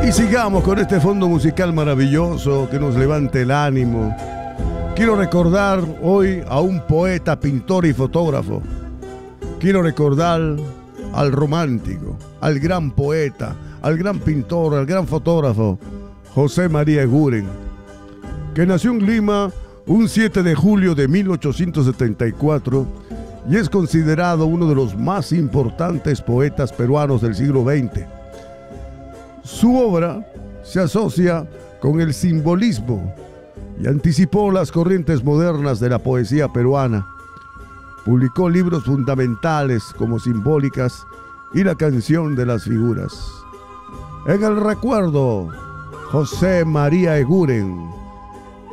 Y sigamos con este fondo musical maravilloso que nos levante el ánimo. Quiero recordar hoy a un poeta, pintor y fotógrafo. Quiero recordar al romántico, al gran poeta, al gran pintor, al gran fotógrafo, José María Eguren, que nació en Lima un 7 de julio de 1874 y es considerado uno de los más importantes poetas peruanos del siglo XX. Su obra se asocia con el simbolismo y anticipó las corrientes modernas de la poesía peruana. Publicó libros fundamentales como Simbólicas y La canción de las figuras. En el recuerdo, José María Eguren.